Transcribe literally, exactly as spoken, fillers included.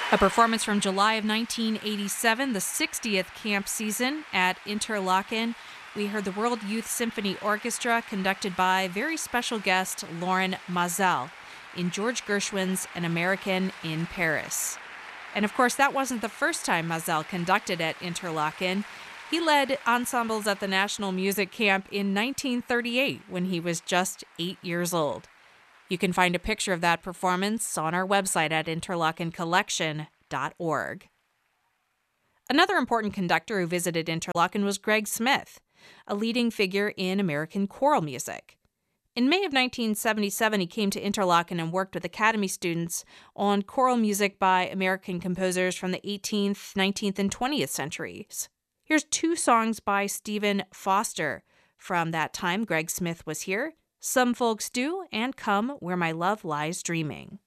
A performance from July of nineteen eighty-seven, the sixtieth camp season at Interlaken. We heard the World Youth Symphony Orchestra, conducted by very special guest Loren Maazel, in George Gershwin's An American in Paris. And of course, that wasn't the first time Maazel conducted at Interlaken. He led ensembles at the National Music Camp in nineteen thirty-eight when he was just eight years old. You can find a picture of that performance on our website at interlaken collection dot org. Another important conductor who visited Interlaken was Greg Smith, a leading figure in American choral music. In May of nineteen seventy-seven, he came to Interlaken and worked with Academy students on choral music by American composers from the eighteenth, nineteenth, and twentieth centuries. Here's two songs by Stephen Foster from that time Greg Smith was here. Some Folks Do, and Come Where My Love Lies Dreaming.